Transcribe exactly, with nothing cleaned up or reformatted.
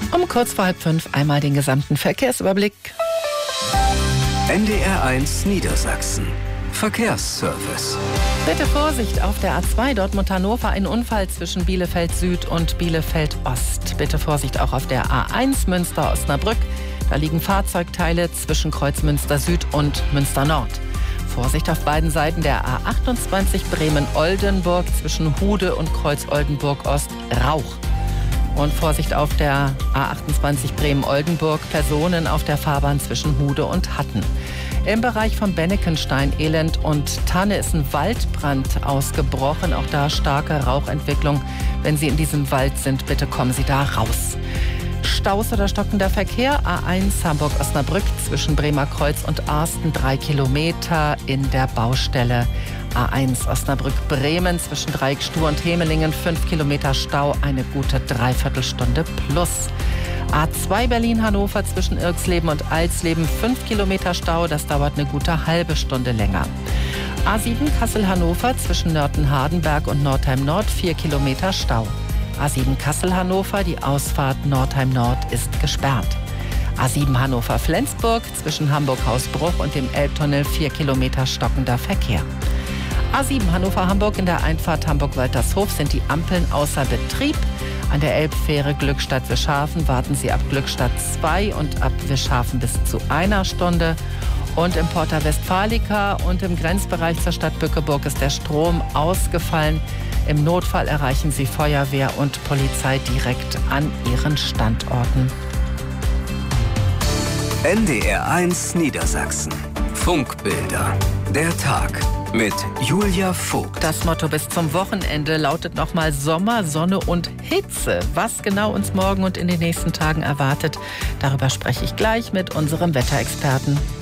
Um kurz vor halb fünf einmal den gesamten Verkehrsüberblick. N D R eins Niedersachsen. Verkehrsservice. Bitte Vorsicht auf der A zwei Dortmund-Hannover, ein Unfall zwischen Bielefeld Süd und Bielefeld Ost. Bitte Vorsicht auch auf der A eins Münster-Osnabrück. Da liegen Fahrzeugteile zwischen Kreuzmünster Süd und Münster Nord. Vorsicht auf beiden Seiten der A achtundzwanzig Bremen-Oldenburg zwischen Hude und Kreuz-Oldenburg Ost, Rauch. Und Vorsicht auf der A achtundzwanzig Bremen-Oldenburg, Personen auf der Fahrbahn zwischen Hude und Hatten. Im Bereich von Bennekenstein, Elend und Tanne ist ein Waldbrand ausgebrochen. Auch da starke Rauchentwicklung. Wenn Sie in diesem Wald sind, bitte kommen Sie da raus. Staus oder stockender Verkehr, A eins Hamburg-Osnabrück zwischen Bremer Kreuz und Arsten, drei Kilometer in der Baustelle. A eins Osnabrück-Bremen zwischen Dreieckstuhl und Hemelingen, fünf Kilometer Stau, eine gute Dreiviertelstunde plus. A zwei Berlin-Hannover zwischen Irxleben und Alsleben, fünf Kilometer Stau, das dauert eine gute halbe Stunde länger. A sieben Kassel-Hannover zwischen Nörten-Hardenberg und Nordheim-Nord, vier Kilometer Stau. A sieben Kassel-Hannover, die Ausfahrt Nordheim-Nord ist gesperrt. A sieben Hannover-Flensburg zwischen Hamburg-Hausbruch und dem Elbtunnel, vier Kilometer stockender Verkehr. A sieben Hannover-Hamburg in der Einfahrt Hamburg-Waltershof sind die Ampeln außer Betrieb. An der Elbfähre Glückstadt-Wischhafen warten Sie ab Glückstadt zwei und ab Wischhafen bis zu einer Stunde. Und im Porta Westfalica und im Grenzbereich zur Stadt Bückeburg ist der Strom ausgefallen. Im Notfall erreichen Sie Feuerwehr und Polizei direkt an ihren Standorten. N D R eins Niedersachsen. Funkbilder. Der Tag mit Julia Vogt. Das Motto bis zum Wochenende lautet nochmal Sommer, Sonne und Hitze. Was genau uns morgen und in den nächsten Tagen erwartet, darüber spreche ich gleich mit unserem Wetterexperten.